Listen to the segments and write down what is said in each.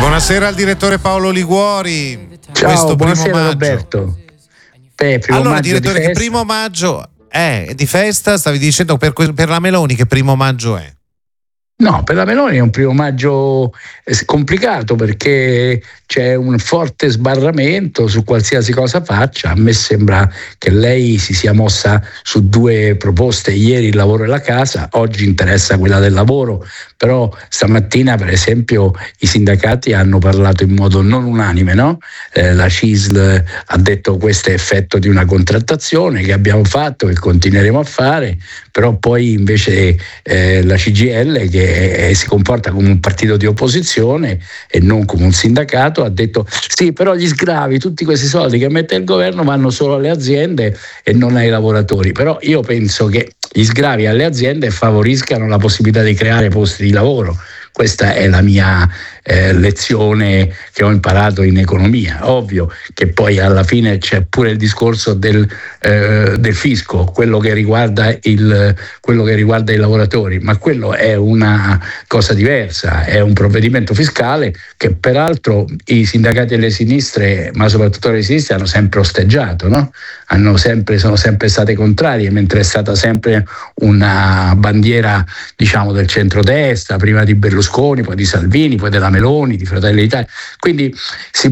Buonasera al direttore Paolo Liguori. Ciao, buonasera Roberto. Allora direttore, che primo maggio è di festa? Stavi dicendo per la Meloni che primo maggio è? No, per la Meloni è un primo maggio complicato perché c'è un forte sbarramento su qualsiasi cosa faccia. A me sembra che lei si sia mossa su due proposte, ieri il lavoro e la casa, oggi interessa quella del lavoro, però stamattina per esempio i sindacati hanno parlato in modo non unanime, no? La CISL ha detto questo è effetto di una contrattazione che abbiamo fatto, che continueremo a fare, però poi invece la CGIL che si comporta come un partito di opposizione e non come un sindacato ha detto sì, però gli sgravi, tutti questi soldi che mette il governo vanno solo alle aziende e non ai lavoratori. Però io penso che gli sgravi alle aziende favoriscano la possibilità di creare posti di lavoro. Questa è la mia lezione che ho imparato in economia. Ovvio che poi alla fine c'è pure il discorso del fisco, quello che riguarda i lavoratori, ma quello è una cosa diversa, è un provvedimento fiscale che peraltro i sindacati e le sinistre, ma soprattutto le sinistre, hanno sempre osteggiato, no? Sono sempre state contrarie, mentre è stata sempre una bandiera, diciamo, del centrodestra, prima di Berlusconi, poi di Salvini, poi della Meloni, di Fratelli d'Italia. Quindi si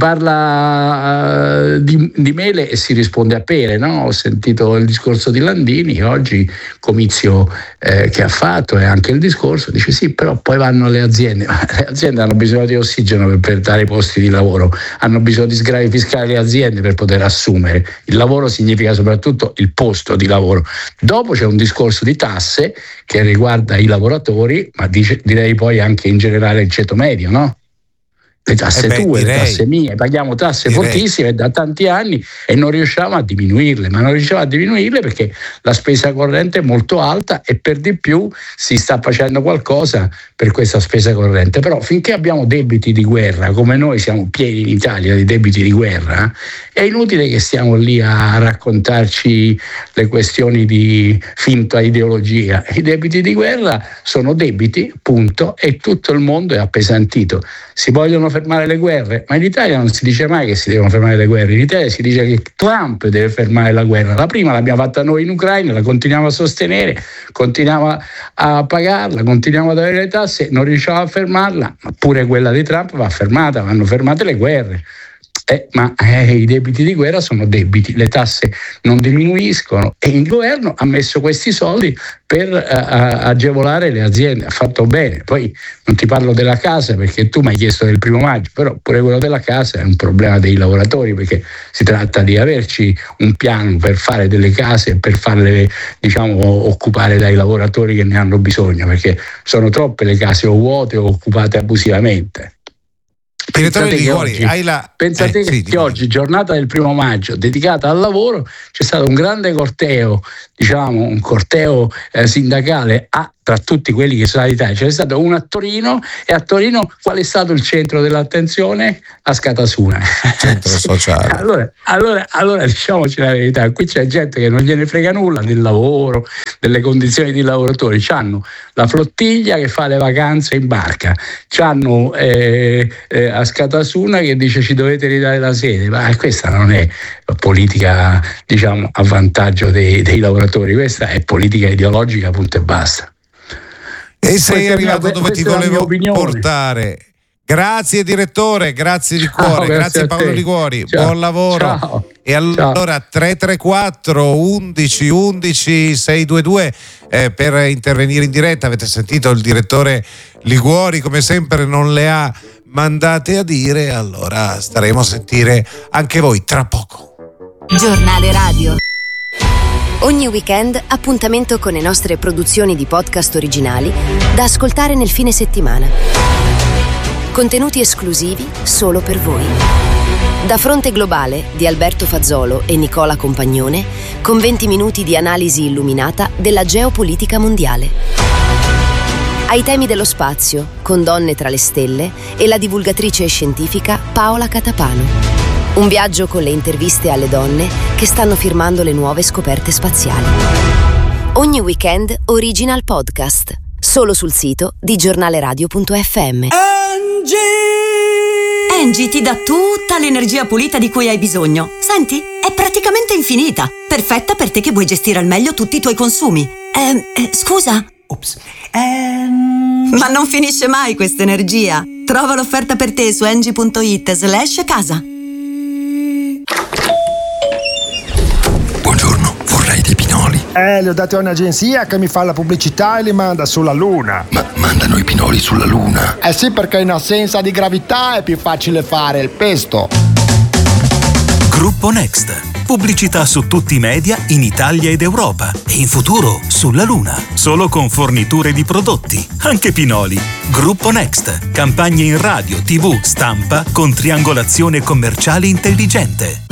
parla di mele e si risponde a pere, no? Ho sentito il discorso di Landini oggi, comizio che ha fatto, e anche il discorso, dice sì, però poi vanno alle aziende. Le aziende hanno bisogno di ossigeno per dare posti di lavoro, hanno bisogno di sgravi fiscali le aziende per poter assumere. Il lavoro significa soprattutto il posto di lavoro. Dopo c'è un discorso di tasse che riguarda i lavoratori, ma direi poi anche in generale il ceto medio, no? Le tasse tue, le tasse mie, paghiamo tasse fortissime da tanti anni e non riusciamo a diminuirle, perché la spesa corrente è molto alta e per di più si sta facendo qualcosa per questa spesa corrente. Però finché abbiamo debiti di guerra, come noi siamo pieni in Italia di debiti di guerra, è inutile che stiamo lì a raccontarci le questioni di finta ideologia. I debiti di guerra sono debiti, punto, e tutto il mondo è appesantito. Si vogliono fermare le guerre, ma in Italia non si dice mai che si devono fermare le guerre. In Italia si dice che Trump deve fermare la guerra. La prima l'abbiamo fatta noi in Ucraina, la continuiamo a sostenere, continuiamo a pagarla, continuiamo ad avere le tasse, non riusciamo a fermarla, ma pure quella di Trump va fermata, vanno fermate le guerre. Ma i debiti di guerra sono debiti, le tasse non diminuiscono e il governo ha messo questi soldi per agevolare le aziende, ha fatto bene. Poi non ti parlo della casa perché tu mi hai chiesto del primo maggio, però pure quello della casa è un problema dei lavoratori, perché si tratta di averci un piano per fare delle case, per farle, diciamo, occupare dai lavoratori che ne hanno bisogno, perché sono troppe le case o vuote o occupate abusivamente. Pensate che oggi, giornata del primo maggio dedicata al lavoro, c'è stato un grande corteo, diciamo un corteo sindacale tra tutti quelli che sono all'Italia. C'è stato uno a Torino, e a Torino qual è stato il centro dell'attenzione? A Scatasuna. Centro sociale. Allora diciamoci la verità, qui c'è gente che non gliene frega nulla del lavoro, delle condizioni dei lavoratori. C'hanno la flottiglia che fa le vacanze in barca, c'hanno a Scatasuna che dice ci dovete ridare la sede, ma questa non è politica, diciamo, a vantaggio dei lavoratori, questa è politica ideologica, punto e basta. E sei arrivato dove ti volevo portare. Grazie direttore, grazie di cuore, grazie Paolo Liguori, buon lavoro. Ciao. E allora 334 11 11 622 per intervenire in diretta. Avete sentito il direttore Liguori, come sempre non le ha mandate a dire, allora staremo a sentire anche voi tra poco. Giornale Radio. Ogni weekend appuntamento con le nostre produzioni di podcast originali da ascoltare nel fine settimana. Contenuti esclusivi solo per voi. Da Fronte Globale di Alberto Fazzolo e Nicola Compagnone, con 20 minuti di analisi illuminata della geopolitica mondiale. Ai temi dello spazio, con Donne tra le stelle e la divulgatrice scientifica Paola Catapano. Un viaggio con le interviste alle donne che stanno firmando le nuove scoperte spaziali. Ogni weekend original podcast, solo sul sito di giornaleradio.fm. Engie ti dà tutta l'energia pulita di cui hai bisogno. Senti, è praticamente infinita. Perfetta per te che vuoi gestire al meglio tutti i tuoi consumi. Scusa? Ops. Ma non finisce mai questa energia. Trova l'offerta per te su engie.it/casa. Buongiorno, vorrei dei pinoli. Li ho dati a un'agenzia che mi fa la pubblicità e li manda sulla Luna. Ma mandano i pinoli sulla Luna? Eh sì, perché in assenza di gravità è più facile fare il pesto. Gruppo Next. Pubblicità su tutti i media in Italia ed Europa e in futuro sulla Luna. Solo con forniture di prodotti, anche pinoli. Gruppo Next. Campagne in radio, TV, stampa con triangolazione commerciale intelligente.